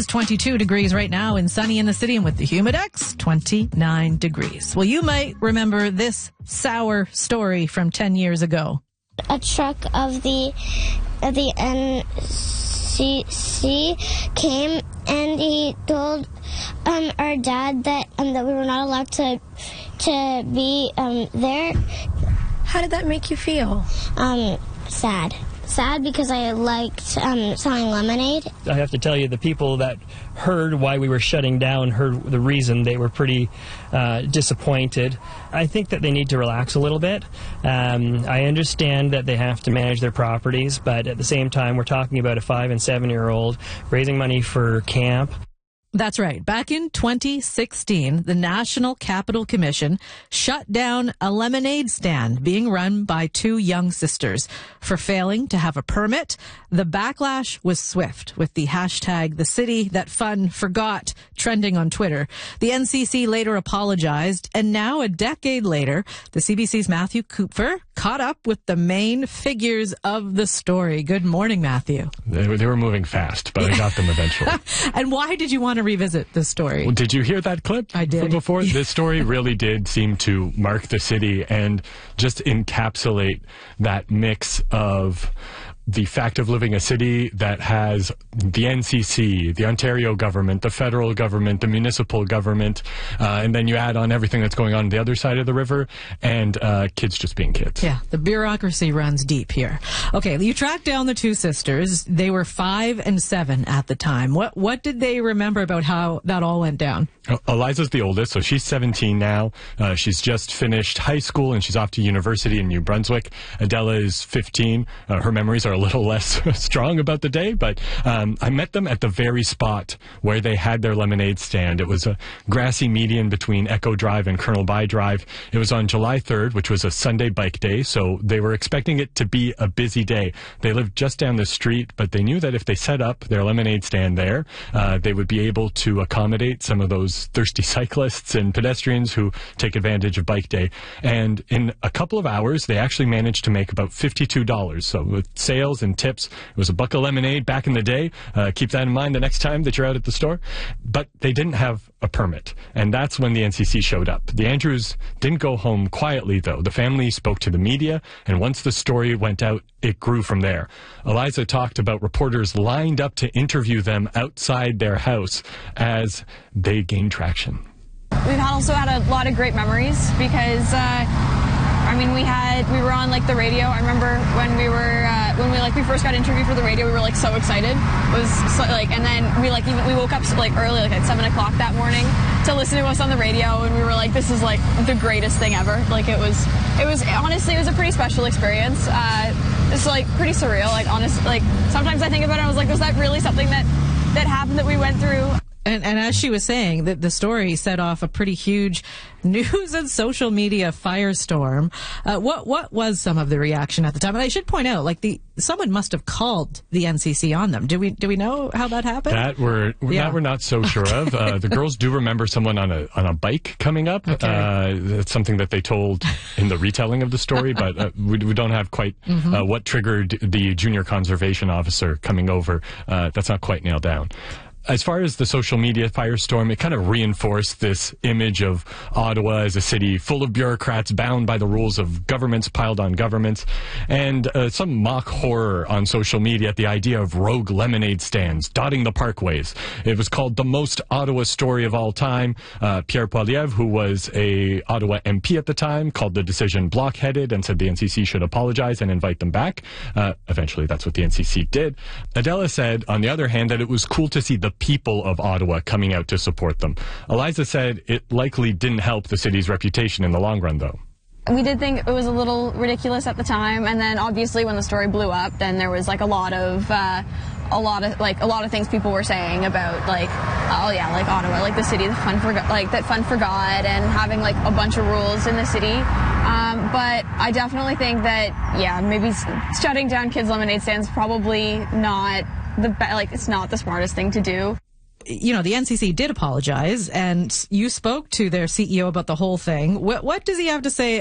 22 degrees right now and sunny in the city, and with the Humidex, 29 degrees. Well, you might remember this sour story from 10 years ago. A truck of the NCC came and he told our dad that we were not allowed to be there. How did that make you feel? Sad. Sad because I liked selling lemonade. I have to tell you, the people that heard why we were shutting down, heard the reason, they were pretty disappointed. I think that they need to relax a little bit. I understand that they have to manage their properties, but at the same time, we're talking about a 5- and 7-year-old raising money for camp. That's right. Back in 2016, the National Capital Commission shut down a lemonade stand being run by two young sisters for failing to have a permit. The backlash was swift, with the hashtag #TheCityThatFunForgot trending on Twitter. The NCC later apologized, and now, a decade later, the CBC's Matthew Kupfer caught up with the main figures of the story. Good morning, Matthew. They were moving fast, but I got them eventually. And why did you want to revisit this story? Well, did you hear that clip? I did. From before? This story really did seem to mark the city and just encapsulate that mix of the fact of living a city that has the NCC, the Ontario government, the federal government, the municipal government, and then you add on everything that's going on the other side of the river, and kids just being kids. Yeah, the bureaucracy runs deep here. Okay, you tracked down the two sisters. They were 5 and 7 at the time. What did they remember about how that all went down? Eliza's the oldest, so she's 17 now. She's just finished high school, and she's off to university in New Brunswick. Adela is 15. Her memories are a little less strong about the day, but I met them at the very spot where they had their lemonade stand. It was a grassy median between Echo Drive and Colonel By Drive. It was on July 3rd, which was a Sunday bike day, so they were expecting it to be a busy day. They lived just down the street, but they knew that if they set up their lemonade stand there, they would be able to accommodate some of those thirsty cyclists and pedestrians who take advantage of bike day. And in a couple of hours, they actually managed to make about $52. So with sales and tips, it was a buck of lemonade back in the day. Keep that in mind the next time that you're out at the store. But they didn't have a permit, and that's when the NCC showed up. The Andrews didn't go home quietly, though. The family spoke to the media, and once the story went out, it grew from there. Eliza talked about reporters lined up to interview them outside their house as they gained traction. We've also had a lot of great memories because we were on the radio. I remember when we first got interviewed for the radio, we were so excited. And then we woke up early, at 7 o'clock that morning to listen to us on the radio, and we were like, this is the greatest thing ever. It was honestly, it was a pretty special experience. It's pretty surreal. Sometimes I think about it, I was like, was that really something that happened that we went through? And as she was saying, the story set off a pretty huge news and social media firestorm. What was some of the reaction at the time? And I should point out, someone must have called the NCC on them. Do we know how that happened? That we're not so sure of. The girls do remember someone on a bike coming up. Okay. That's something that they told in the retelling of the story, but we don't have quite what triggered the junior conservation officer coming over. That's not quite nailed down. As far as the social media firestorm, it kind of reinforced this image of Ottawa as a city full of bureaucrats bound by the rules of governments piled on governments, and some mock horror on social media at the idea of rogue lemonade stands dotting the parkways. It was called the most Ottawa story of all time. Pierre Poilievre, who was a Ottawa MP at the time, called the decision blockheaded and said the NCC should apologize and invite them back. Eventually, that's what the NCC did. Adela said, on the other hand, that it was cool to see the people of Ottawa coming out to support them. Eliza said it likely didn't help the city's reputation in the long run, though. We did think it was a little ridiculous at the time, and then obviously when the story blew up, then there was a lot of things people were saying about Ottawa, the city that fun forgot, and having a bunch of rules in the city. But I definitely think that maybe shutting down kids' lemonade stands probably not it's not the smartest thing to do. The NCC did apologize, and you spoke to their CEO about the whole thing. What does he have to say